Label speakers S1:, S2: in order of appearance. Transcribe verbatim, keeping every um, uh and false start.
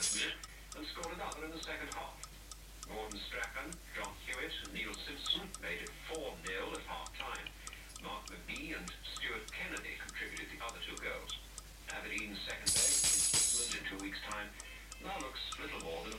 S1: first minute and scored another in the second half. Gordon Strachan, John Hewitt and Neil Simpson made it four nil at half-time. Mark McGee and Stuart Kennedy contributed the other two goals. Aberdeen's second leg in Switzerland in two weeks' time now looks little more than